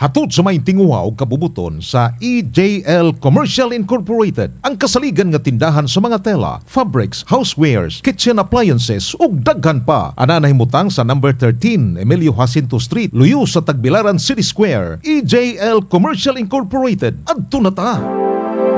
Hatod sa may tinguha o kabubuton sa EJL Commercial Incorporated, ang kasaligan nga tindahan sa mga tela, fabrics, housewares, kitchen appliances ug daghan pa. Ana nahimutang sa number 13 Emilio Jacinto Street, luyo sa Tagbilaran City Square. EJL Commercial Incorporated. Adto na ta.